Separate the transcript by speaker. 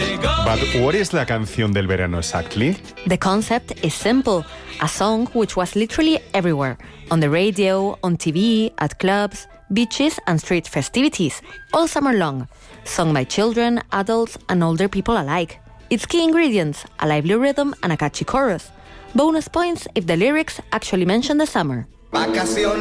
Speaker 1: But what is la canción del verano exactly?
Speaker 2: The concept is simple. A song which was literally everywhere. On the radio, on TV, at clubs, beaches and street festivities. All summer long. Sung by children, adults and older people alike. Its key ingredients, a lively rhythm and a catchy chorus. Bonus points if the lyrics actually mention the summer.
Speaker 3: Vacaciones.